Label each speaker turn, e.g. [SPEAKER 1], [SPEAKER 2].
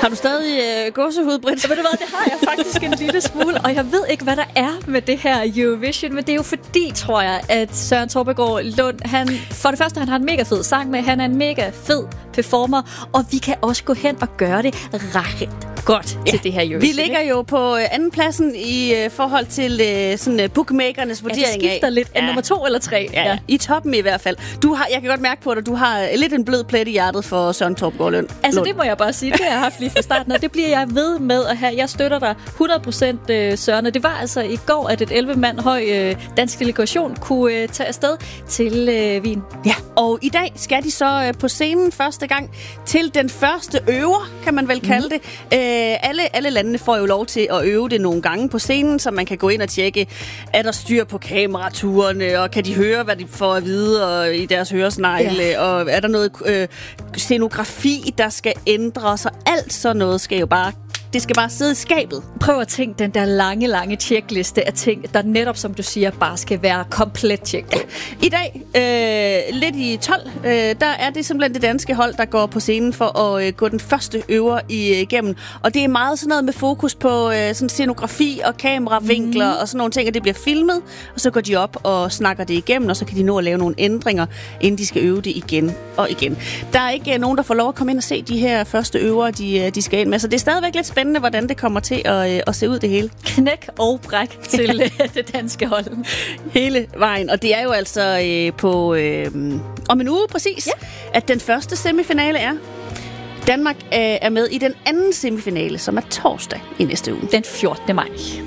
[SPEAKER 1] Har du stadig gåsehud, Britt?
[SPEAKER 2] Ved du hvad, det har jeg faktisk en lille smule, og jeg ved ikke, hvad der er med det her Eurovision, men det er jo fordi, tror jeg, at Søren Torpegaard Lund, for det første, han har en mega fed sang med, han er en mega fed performer, og vi kan også gå hen og gøre det ret godt til det her Eurovision.
[SPEAKER 1] Vi ligger jo på anden pladsen i forhold til sådan bookmakernes vurdering af.
[SPEAKER 2] Det skifter lidt. Er nummer 2 eller 3?
[SPEAKER 1] Ja, i toppen i hvert fald. Jeg kan godt mærke på dig, du har lidt en blød plet i hjertet for Søren Torpegaard Lund.
[SPEAKER 2] Altså, det må jeg bare sige. Det har jeg haft lige fra starten, og det bliver jeg ved med at have. Jeg støtter dig 100%, Søren. Og det var altså i går, at et 11-mand høj dansk delegation kunne tage afsted til Wien.
[SPEAKER 1] Ja, og i dag skal de så på scenen første gang til den første øver, kan man vel kalde det. Alle landene får jo lov til at øve det nogle gange på scenen, så man kan gå ind og tjekke, er der styr på kameraturene, og kan de høre, hvad de får at vide og i deres høresnegle, og er der noget scenografi, der skal ændres, og alt sådan noget skal jo bare sidde i skabet.
[SPEAKER 2] Prøv at tænke den der lange checkliste af ting, der netop, som du siger, bare skal være komplet tjek på.
[SPEAKER 1] Ja. I dag, lidt i 12, der er det simpelthen det danske hold, der går på scenen for at gå den første øver igennem. Og det er meget sådan noget med fokus på sådan scenografi og kameravinkler og sådan nogle ting, og det bliver filmet, og så går de op og snakker det igennem, og så kan de nå at lave nogle ændringer, inden de skal øve det igen og igen. Der er ikke nogen, der får lov at komme ind og se de her første øver, de skal ind med, så det er stadigvæk lidt spændende, hvordan det kommer til at se ud det hele.
[SPEAKER 2] Knæk og bræk til det danske hold.
[SPEAKER 1] Hele vejen. Og det er jo altså på om en uge præcis, at den første semifinale er. Danmark er med i den anden semifinale, som er torsdag i næste uge.
[SPEAKER 2] Den 14. maj.